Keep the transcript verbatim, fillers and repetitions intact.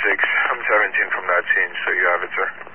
six. I'm seventeen from that scene, so you have it, sir.